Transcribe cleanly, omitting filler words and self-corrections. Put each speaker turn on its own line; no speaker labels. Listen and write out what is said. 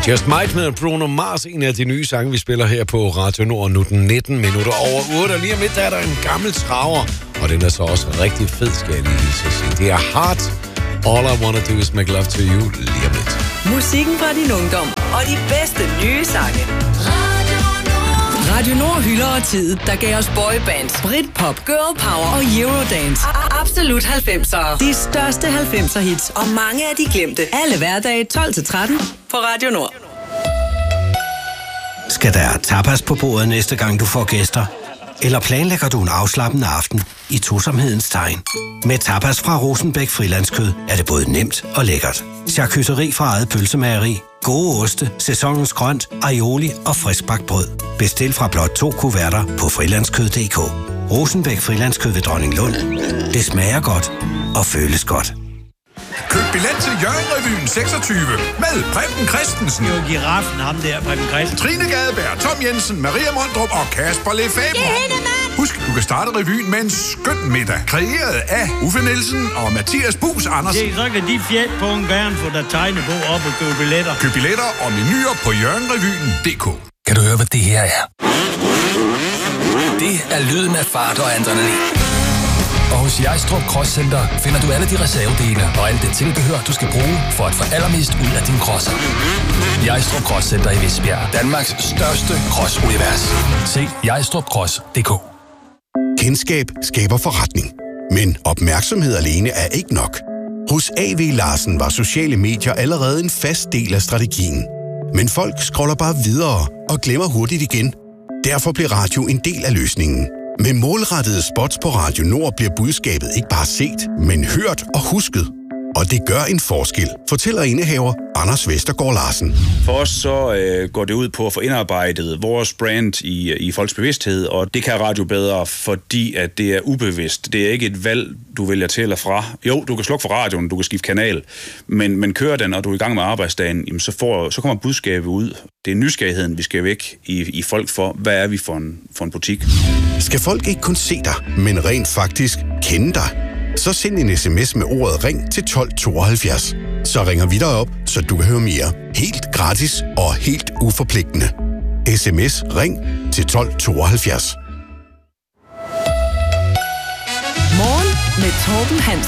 Just Might med Bruno Mars, en af de nye sange, vi spiller her på Radio Nord. Nu den 19 minutter over 8, og lige om lidt er der en gammel traver, og den er så også rigtig fed, skal jeg lige så sige. Det er Heart. All I Wanna Do Is Make Love To You, lige om lidt.
Musikken fra din ungdom, og de bedste nye sange. Radio Nord hylder og tid, der gav os boybands, Britpop, Girl Power og Eurodance. Absolut 90'ere. De største 90'er hits og mange af de glemte. Alle hverdage 12-13 på Radio Nord.
Skal der tapas på bordet næste gang du får gæster? Eller planlægger du en afslappende aften i tosomhedens tegn? Med tapas fra Rosenbæk Frilandskød er det både nemt og lækkert. Charcuterie fra eget pølsemageri, gode oste, sæsonens grønt, aioli og friskbagt brød. Bestil fra blot 2 kuverter på frilandskød.dk. Rosenbæk Frilandskød ved Dronninglund. Det smager godt og føles godt.
Køb billet til Hjørring-revyen 26 med Preben Christensen.
Det er jo giraffen, ham der, Preben Christensen.
Trine Gadeberg, Tom Jensen, Maria Mondrup og Kasper Lefebvre. Husk, du kan starte revyen med en skøn middag. Kreeret af Uffe Nielsen og Mathias Buus Andersen.
Så kan de fjæt på en gerne få der tegnebog op og købe billetter.
Køb billetter og menuer på hjørringrevyen.dk.
Kan du høre, hvad det her er? Det er lyden af fart og adrenalin. Og hos Jejstrup Cross Center finder du alle de reservedele og alt det tilbehør, du skal bruge for at få allermest ud af din crosser. Jejstrup Cross Center i Visbjerg. Danmarks største cross-univers. Se jejstrupcross.dk.
Kendskab skaber forretning. Men opmærksomhed alene er ikke nok. Hos A.V. Larsen var sociale medier allerede en fast del af strategien. Men folk scroller bare videre og glemmer hurtigt igen. Derfor blev radio en del af løsningen. Med målrettede spots på Radio Nord bliver budskabet ikke bare set, men hørt og husket. Og det gør en forskel, fortæller indehaver Anders Vestergaard Larsen.
For os så går det ud på at få indarbejdet vores brand i folks bevidsthed, og det kan radio bedre, fordi at det er ubevidst. Det er ikke et valg, du vælger til eller fra. Jo, du kan slukke for radioen, du kan skifte kanal, men kører den, og du er i gang med arbejdsdagen, jamen så kommer budskabet ud. Det er nysgerrigheden, vi skal væk i folk for, hvad er vi for en butik.
Skal folk ikke kun se dig, men rent faktisk kende dig? Så send en sms med ordet ring til 1272. Så ringer vi dig op, så du kan høre mere. Helt gratis og helt uforpligtende. SMS ring til 1272.
Morgen med Torben Hansen.